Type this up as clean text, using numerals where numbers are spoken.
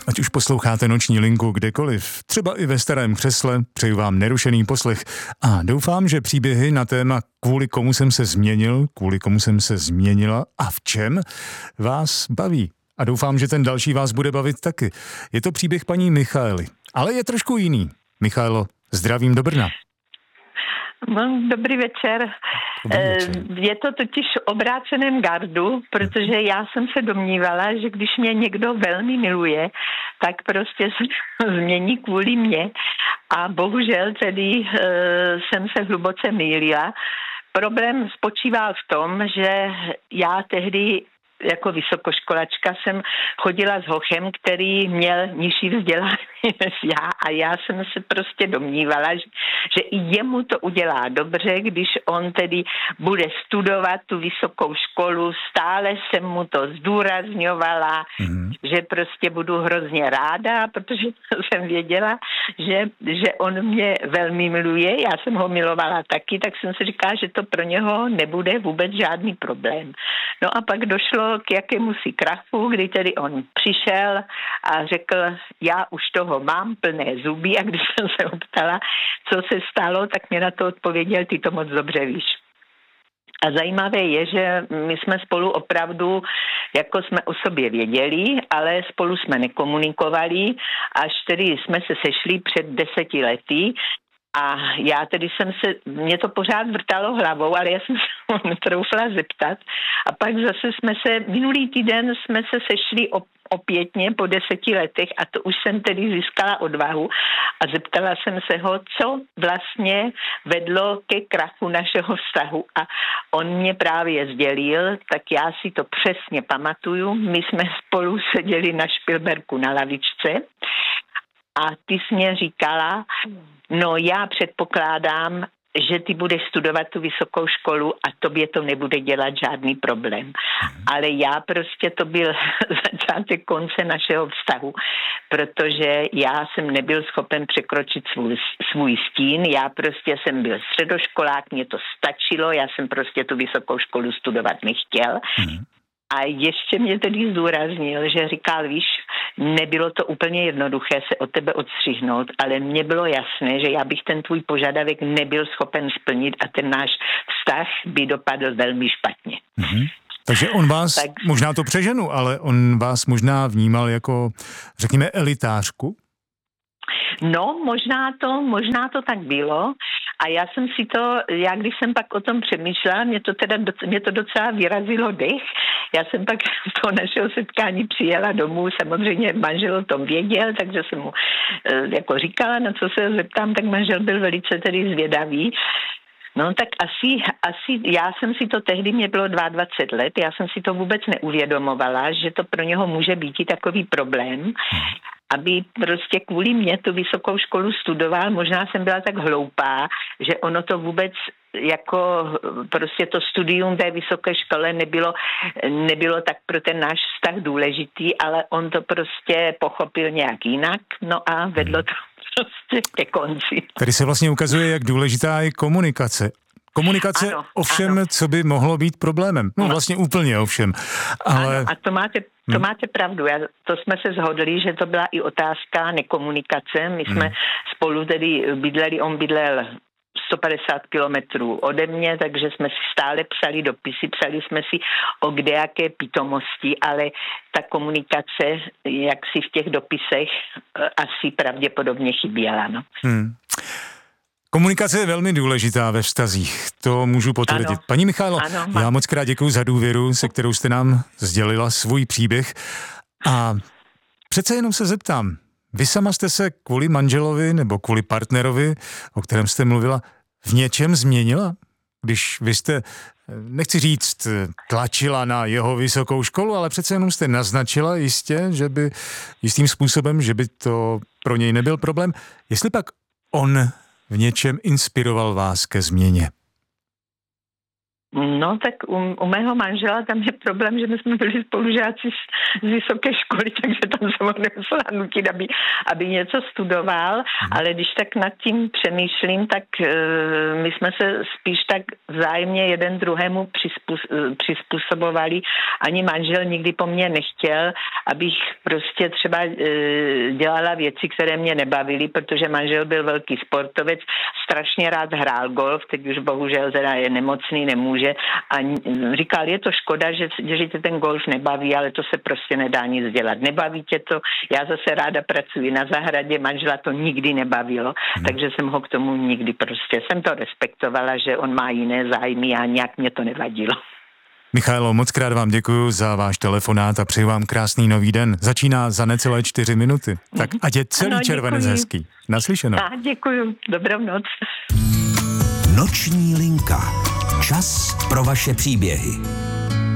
Ať už posloucháte Noční linku kdekoliv, třeba i ve starém křesle, přeju vám nerušený poslech a doufám, že příběhy na téma kvůli komu jsem se změnil, kvůli komu jsem se změnila a v čem vás baví. A doufám, že ten další vás bude bavit taky. Je to příběh paní Michaely, ale je trošku jiný. Michaelo, zdravím do Brna. Dobrý večer. Je to totiž v obráceném gardu, protože já jsem se domnívala, že když mě někdo velmi miluje, tak prostě se změní kvůli mě. A bohužel tedy jsem se hluboce mýlila. Problém spočíval v tom, že já tehdy jako vysokoškolačka jsem chodila s hochem, který měl nižší vzdělání než já a já jsem se prostě domnívala, že i jemu to udělá dobře, když on tedy bude studovat tu vysokou školu. Stále jsem mu to zdůrazňovala, že prostě budu hrozně ráda, protože jsem věděla, že on mě velmi miluje. Já jsem ho milovala taky, tak jsem si říkala, že to pro něho nebude vůbec žádný problém. No a pak došlo k jakémusi krachu, kdy tedy on přišel a řekl, já už toho mám plné zuby, a když jsem se optala, co se stalo, tak mě na to odpověděl, ty to moc dobře víš. A zajímavé je, že my jsme spolu opravdu, jako jsme o sobě věděli, ale spolu jsme nekomunikovali, až tedy jsme se sešli před 10 lety. A já tedy mě to pořád vrtalo hlavou, ale já jsem se netroufla zeptat. A pak zase minulý týden jsme se sešli opětně po 10 letech a to už jsem tedy získala odvahu a zeptala jsem se ho, co vlastně vedlo ke krachu našeho vztahu. A on mě právě sdělil, tak já si to přesně pamatuju. My jsme spolu seděli na Špilberku na lavičce a ty jsi mě říkala, no já předpokládám, že ty budeš studovat tu vysokou školu a tobě to nebude dělat žádný problém. Ale já prostě to byl začátek konce našeho vztahu, protože já jsem nebyl schopen překročit svůj stín, já prostě jsem byl středoškolák, mě to stačilo, já jsem prostě tu vysokou školu studovat nechtěl. A ještě mě tedy zdůraznil, že říkal, víš, nebylo to úplně jednoduché se od tebe odstřihnout, ale mně bylo jasné, že já bych ten tvůj požadavek nebyl schopen splnit a ten náš vztah by dopadl velmi špatně. Takže on vás, možná to přeženu, ale on vás možná vnímal jako, řekněme, elitářku? No, možná to tak bylo. A já když jsem pak o tom přemýšlela, mě to docela vyrazilo dech. Já jsem pak z toho našeho setkání přijela domů, samozřejmě manžel o tom věděl, takže jsem mu jako říkala, na co se zeptám, tak manžel byl velice tedy zvědavý. No tak asi já jsem si to tehdy, mě bylo 22 let, já jsem si to vůbec neuvědomovala, že to pro něho může být i takový problém, aby prostě kvůli mě tu vysokou školu studoval. Možná jsem byla tak hloupá, že ono to vůbec jako prostě to studium té vysoké škole nebylo tak pro ten náš vztah důležitý, ale on to prostě pochopil nějak jinak, no a vedlo to prostě ke konci. Tady se vlastně ukazuje, jak důležitá je komunikace. Komunikace ano, o všem, ano. Co by mohlo být problémem. No vlastně úplně o všem. Ale... Ano, a to máte pravdu. To jsme se shodli, že to byla i otázka nekomunikace. My jsme spolu tedy bydleli, on bydlel 150 kilometrů ode mě, takže jsme si stále psali dopisy, psali jsme si o kdejaké pitomosti, ale ta komunikace, jak si v těch dopisech, asi pravděpodobně chyběla. No. Komunikace je velmi důležitá ve vztazích, to můžu potvrdit. Ano. Paní Michaelo, já moc krát děkuju za důvěru, se kterou jste nám sdělila svůj příběh. A přece jenom se zeptám, vy sama jste se kvůli manželovi nebo kvůli partnerovi, o kterém jste mluvila, v něčem změnila? Když vy jste, nechci říct, tlačila na jeho vysokou školu, ale přece jenom jste naznačila jistým způsobem, že by to pro něj nebyl problém. Jestli pak on v něčem inspiroval vás ke změně? No tak u mého manžela tam je problém, že my jsme byli spolužáci z vysoké školy, takže tam se ho nemusela nutit, aby něco studoval, ale když tak nad tím přemýšlím, tak my jsme se spíš tak vzájemně jeden druhému přizpůsobovali. Ani manžel nikdy po mně nechtěl, abych prostě třeba dělala věci, které mě nebavily, protože manžel byl velký sportovec, strašně rád hrál golf, teď už bohužel teda je nemocný, nemůže. A říkal, je to škoda, že tě ten golf nebaví, ale to se prostě nedá nic dělat. Nebaví tě to, já zase ráda pracuji na zahradě, manžela to nikdy nebavilo, takže jsem ho k tomu nikdy jsem to respektovala, že on má jiné zájmy a nějak mě to nevadilo. Michaelo, moc krát vám děkuji za váš telefonát a přeji vám krásný nový den. Začíná za necelé 4 minuty. Tak ať je celý červenec hezký. Naslyšenou. Děkuju. Dobrou noc. Noční linka. Čas pro vaše příběhy.